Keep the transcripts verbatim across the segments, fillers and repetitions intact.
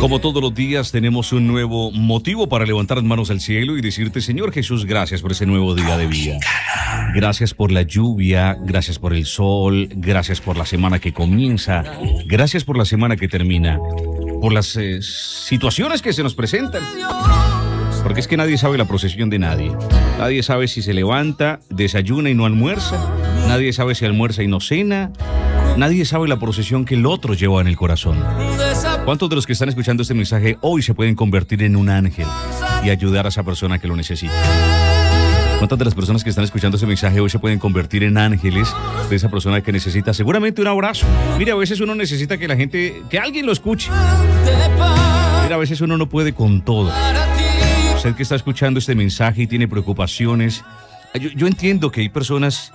Como todos los días tenemos un nuevo motivo para levantar las manos al cielo y decirte, Señor Jesús, gracias por ese nuevo día de vida. Gracias por la lluvia, gracias por el sol, gracias por la semana que comienza, gracias por la semana que termina, por las eh, situaciones que se nos presentan. Porque es que nadie sabe la procesión de nadie. Nadie sabe si se levanta, desayuna y no almuerza. Nadie sabe si almuerza y no cena. Nadie sabe la procesión que el otro lleva en el corazón. ¿Cuántos de los que están escuchando este mensaje hoy se pueden convertir en un ángel y ayudar a esa persona que lo necesita? ¿Cuántas de las personas que están escuchando este mensaje hoy se pueden convertir en ángeles de esa persona que necesita seguramente un abrazo? Mira, a veces uno necesita que la gente, que alguien lo escuche. Mira, a veces uno no puede con todo. Usted que está escuchando este mensaje y tiene preocupaciones, yo, yo entiendo que hay personas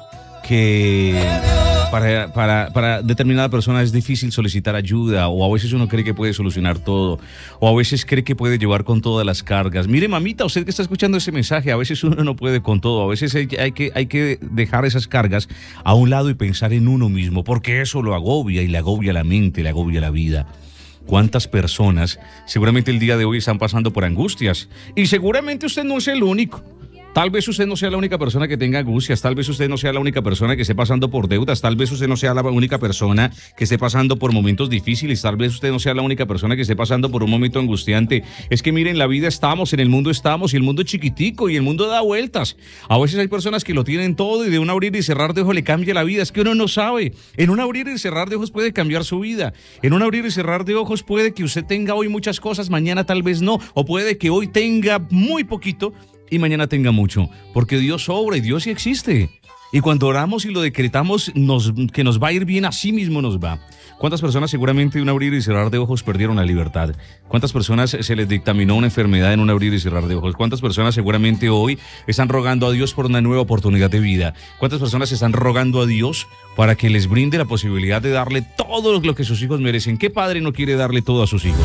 que para, para, para determinada persona es difícil solicitar ayuda, o a veces uno cree que puede solucionar todo, o a veces cree que puede llevar con todas las cargas. Mire, mamita, usted que está escuchando ese mensaje, a veces uno no puede con todo, a veces hay, hay, que, hay que dejar esas cargas a un lado y pensar en uno mismo, porque eso lo agobia y le agobia la mente, le agobia la vida. ¿Cuántas personas seguramente el día de hoy están pasando por angustias? Y seguramente usted no es el único. Tal vez usted no sea la única persona que tenga angustias, tal vez usted no sea la única persona que esté pasando por deudas, tal vez usted no sea la única persona que esté pasando por momentos difíciles, tal vez usted no sea la única persona que esté pasando por un momento angustiante. Es que miren, en la vida estamos, en el mundo estamos, y el mundo es chiquitico y el mundo da vueltas. A veces hay personas que lo tienen todo y de un abrir y cerrar de ojos le cambia la vida. Es que uno no sabe. En un abrir y cerrar de ojos puede cambiar su vida. En un abrir y cerrar de ojos puede que usted tenga hoy muchas cosas, mañana tal vez no, o puede que hoy tenga muy poquito y mañana tenga mucho, porque Dios obra y Dios sí existe. Y cuando oramos y lo decretamos, nos, que nos va a ir bien, así mismo nos va. ¿Cuántas personas seguramente en un abrir y cerrar de ojos perdieron la libertad? ¿Cuántas personas se les dictaminó una enfermedad en un abrir y cerrar de ojos? ¿Cuántas personas seguramente hoy están rogando a Dios por una nueva oportunidad de vida? ¿Cuántas personas están rogando a Dios para que les brinde la posibilidad de darle todo lo que sus hijos merecen? ¿Qué padre no quiere darle todo a sus hijos?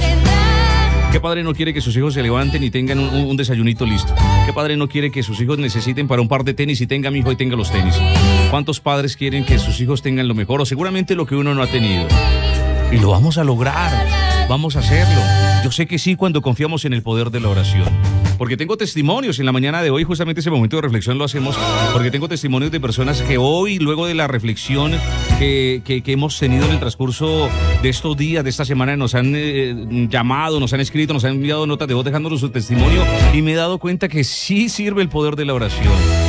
¿Qué padre no quiere que sus hijos se levanten y tengan un, un desayunito listo? ¿Qué padre no quiere que sus hijos necesiten para un par de tenis y tenga mi hijo y tenga los tenis? ¿Cuántos padres quieren que sus hijos tengan lo mejor o seguramente lo que uno no ha tenido? Y lo vamos a lograr, vamos a hacerlo. Yo sé que sí cuando confiamos en el poder de la oración. Porque tengo testimonios en la mañana de hoy, justamente ese momento de reflexión lo hacemos, porque tengo testimonios de personas que hoy, luego de la reflexión que, que, que hemos tenido en el transcurso de estos días, de esta semana, nos han eh, llamado, nos han escrito, nos han enviado notas de voz dejándonos su testimonio, y me he dado cuenta que sí sirve el poder de la oración.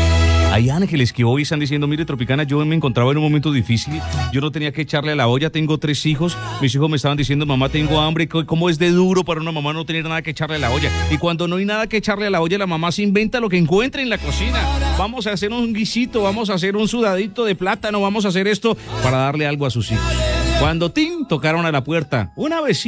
Hay ángeles que hoy están diciendo, mire, Tropicana, yo me encontraba en un momento difícil, yo no tenía que echarle a la olla, tengo tres hijos, mis hijos me estaban diciendo, mamá, tengo hambre, ¿cómo es de duro para una mamá no tener nada que echarle a la olla? Y cuando no hay nada que echarle a la olla, la mamá se inventa lo que encuentre en la cocina. Vamos a hacer un guisito, vamos a hacer un sudadito de plátano, vamos a hacer esto para darle algo a sus hijos. Cuando tin, tocaron a la puerta, una vecina.